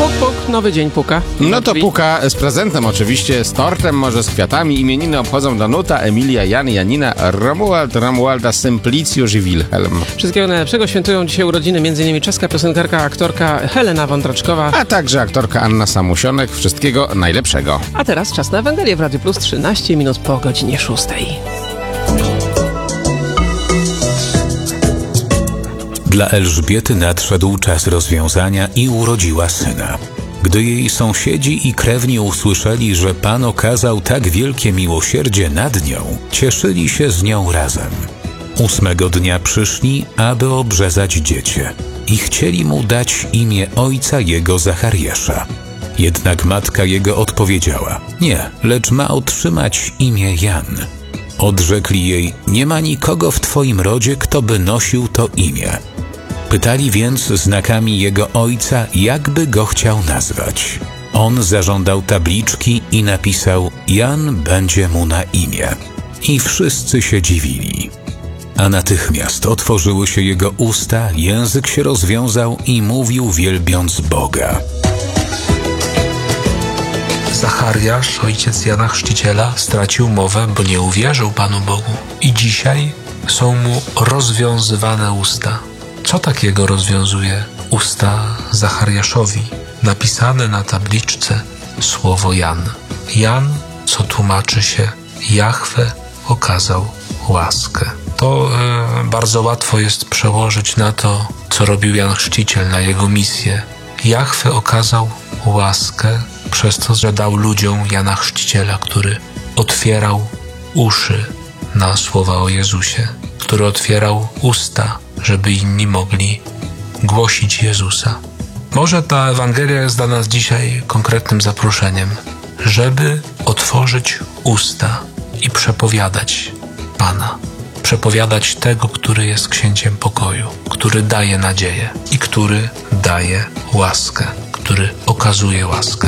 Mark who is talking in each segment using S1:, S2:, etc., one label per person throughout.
S1: Puk, puk, nowy dzień puka.
S2: No to puka z prezentem oczywiście, z tortem, może z kwiatami. Imieniny obchodzą Danuta, Emilia, Jan, Janina, Romuald, Romualda, Symplicjusz i Wilhelm.
S1: Wszystkiego najlepszego. Świętują dzisiaj urodziny m.in. czeska piosenkarka, aktorka Helena Wądraczkowa.
S2: A także aktorka Anna Samusionek. Wszystkiego najlepszego.
S1: A teraz czas na Ewangelię w Radiu Plus, 13 minut po godzinie 6.
S3: Dla Elżbiety nadszedł czas rozwiązania i urodziła syna. Gdy jej sąsiedzi i krewni usłyszeli, że Pan okazał tak wielkie miłosierdzie nad nią, cieszyli się z nią razem. 8 dnia przyszli, aby obrzezać dziecię i chcieli mu dać imię ojca jego Zachariasza. Jednak matka jego odpowiedziała: nie, lecz ma otrzymać imię Jan. Odrzekli jej: nie ma nikogo w twoim rodzie, kto by nosił to imię. Pytali więc znakami jego ojca, jakby go chciał nazwać. On zażądał tabliczki i napisał: Jan będzie mu na imię. I wszyscy się dziwili. A natychmiast otworzyły się jego usta, język się rozwiązał i mówił, wielbiąc Boga.
S4: Zachariasz, ojciec Jana Chrzciciela, stracił mowę, bo nie uwierzył Panu Bogu. I dzisiaj są mu rozwiązywane usta. Co takiego rozwiązuje usta Zachariaszowi? Napisane na tabliczce słowo Jan. Jan, co tłumaczy się: Jahwe okazał łaskę. To bardzo łatwo jest przełożyć na to, co robił Jan Chrzciciel, na jego misję. Jahwe okazał łaskę przez to, że dał ludziom Jana Chrzciciela, który otwierał uszy na słowa o Jezusie, który otwierał usta, żeby inni mogli głosić Jezusa. Może ta Ewangelia jest dla nas dzisiaj konkretnym zaproszeniem, żeby otworzyć usta i przepowiadać Pana. Przepowiadać tego, który jest księciem pokoju, który daje nadzieję i który daje łaskę, który okazuje łaskę.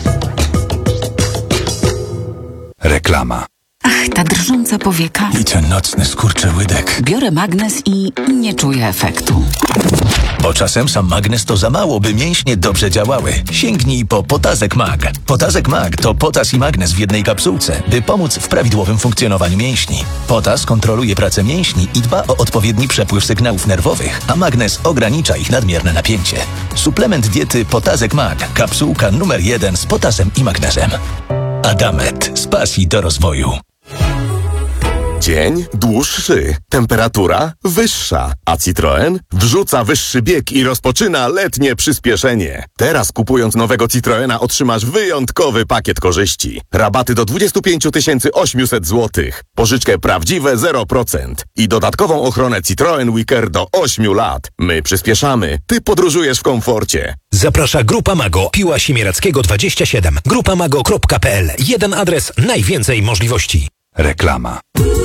S5: Reklama.
S6: Ach, ta drżąca powieka.
S5: I ten nocny skurczyłydek.
S6: Biorę magnes i nie czuję efektu.
S5: Bo czasem sam magnes to za mało, by mięśnie dobrze działały. Sięgnij po Potazek Mag. Potazek Mag to potas i magnes w jednej kapsułce, by pomóc w prawidłowym funkcjonowaniu mięśni. Potas kontroluje pracę mięśni i dba o odpowiedni przepływ sygnałów nerwowych, a magnes ogranicza ich nadmierne napięcie. Suplement diety Potazek Mag. Kapsułka numer 1 z potasem i magnesem. Adamet. Z pasji do rozwoju.
S7: Dzień dłuższy, temperatura wyższa, a Citroen wrzuca wyższy bieg i rozpoczyna letnie przyspieszenie. Teraz kupując nowego Citroena otrzymasz wyjątkowy pakiet korzyści. Rabaty do 25 800 zł, pożyczkę prawdziwe 0% i dodatkową ochronę Citroen Wicker do 8 lat. My przyspieszamy, ty podróżujesz w komforcie.
S8: Zaprasza Grupa Mago, Piła Siemierackiego 27. Grupamago.pl. Jeden adres, najwięcej możliwości.
S5: Reklama.